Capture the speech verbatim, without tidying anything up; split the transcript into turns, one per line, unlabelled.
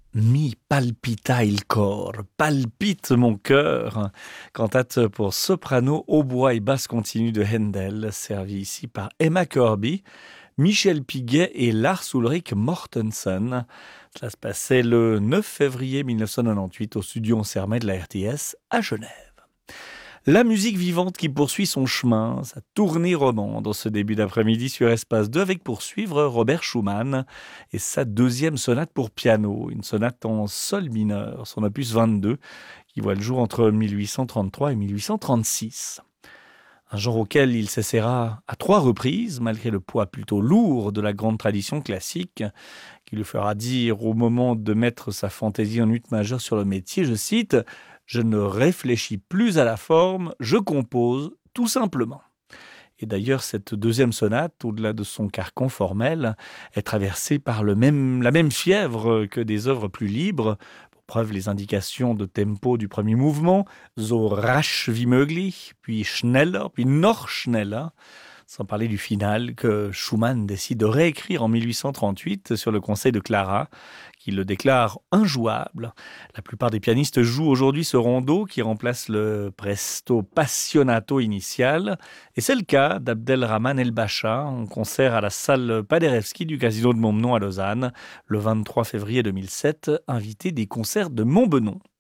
Mi palpita il cor, palpite mon cœur. Cantate pour soprano, hautbois et basse continue de Handel, servie ici par Emma Kirby, Michel Piguet et Lars Ulrik Mortensen. Cela se passait le neuf février mille neuf cent quatre-vingt-dix-huit au studio Sermet de la R T S à Genève. La musique vivante qui poursuit son chemin, sa tournée romande en ce début d'après-midi sur Espace deux avec pour suivre Robert Schumann et sa deuxième sonate pour piano, une sonate en sol mineur, son opus vingt-deux, qui voit le jour entre mille huit cent trente-trois et mille huit cent trente-six. Un genre auquel il s'essaiera à trois reprises, malgré le poids plutôt lourd de la grande tradition classique, qui lui fera dire au moment de mettre sa fantaisie en ut majeure sur le métier, je cite « Je ne réfléchis plus à la forme, je compose tout simplement ». Et d'ailleurs, cette deuxième sonate, au-delà de son carcan formel, est traversée par le même, la même fièvre que des œuvres plus libres. Pour preuve, les indications de tempo du premier mouvement, so rasch wie möglich, puis schneller, puis noch schneller, sans parler du final que Schumann décide de réécrire en mille huit cent trente-huit sur le conseil de Clara, qui le déclare injouable. La plupart des pianistes jouent aujourd'hui ce rondo qui remplace le presto passionato initial, et c'est le cas d'Abdelrahman El-Bacha en concert à la salle Paderewski du Casino de Montbenon à Lausanne, le vingt-trois février deux mille sept, invité des concerts de Montbenon.